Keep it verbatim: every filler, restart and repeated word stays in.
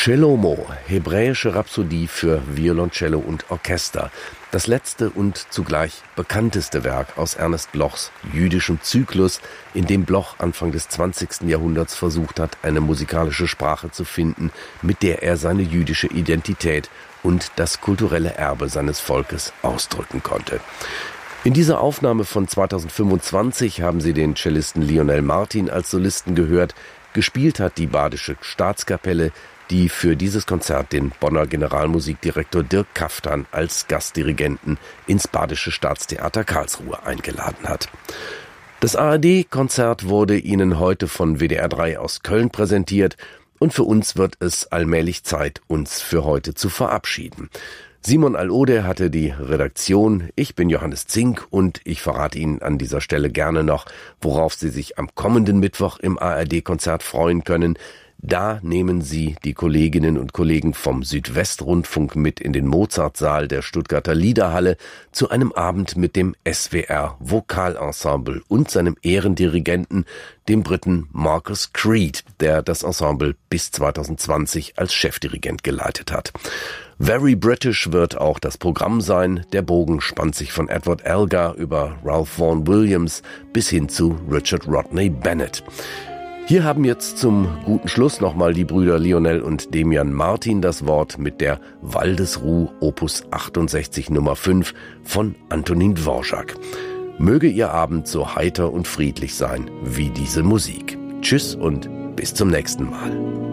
Celomo, hebräische Rhapsodie für Violoncello und Orchester. Das letzte und zugleich bekannteste Werk aus Ernest Blochs jüdischem Zyklus, in dem Bloch Anfang des zwanzigsten Jahrhunderts versucht hat, eine musikalische Sprache zu finden, mit der er seine jüdische Identität und das kulturelle Erbe seines Volkes ausdrücken konnte. In dieser Aufnahme von zweitausendfünfundzwanzig haben Sie den Cellisten Lionel Martin als Solisten gehört. Gespielt hat die Badische Staatskapelle, die für dieses Konzert den Bonner Generalmusikdirektor Dirk Kaftan als Gastdirigenten ins Badische Staatstheater Karlsruhe eingeladen hat. Das A R D-Konzert wurde Ihnen heute von W D R drei aus Köln präsentiert und für uns wird es allmählich Zeit, uns für heute zu verabschieden. Simon Alode hatte die Redaktion, ich bin Johannes Zink und ich verrate Ihnen an dieser Stelle gerne noch, worauf Sie sich am kommenden Mittwoch im A R D-Konzert freuen können. Da nehmen Sie die Kolleginnen und Kollegen vom Südwestrundfunk mit in den Mozartsaal der Stuttgarter Liederhalle zu einem Abend mit dem S W R Vokalensemble und seinem Ehrendirigenten, dem Briten Marcus Creed, der das Ensemble bis zweitausendzwanzig als Chefdirigent geleitet hat. Very British wird auch das Programm sein. Der Bogen spannt sich von Edward Elgar über Ralph Vaughan Williams bis hin zu Richard Rodney Bennett. Hier haben jetzt zum guten Schluss nochmal die Brüder Lionel und Demian Martin das Wort mit der Waldesruh Opus achtundsechzig Nummer fünf von Antonin Dvorak. Möge Ihr Abend so heiter und friedlich sein wie diese Musik. Tschüss und bis zum nächsten Mal.